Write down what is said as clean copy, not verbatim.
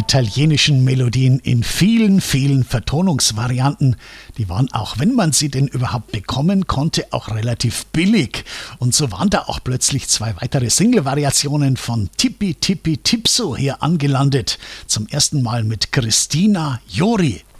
italienischen Melodien in vielen, vielen Vertonungsvarianten. Die waren auch, wenn man sie denn überhaupt bekommen konnte, auch relativ billig. Und so waren da auch plötzlich 2 weitere Single-Variationen von Tippi Tippi Tipso hier angelandet. Zum ersten Mal mit Christina Jori.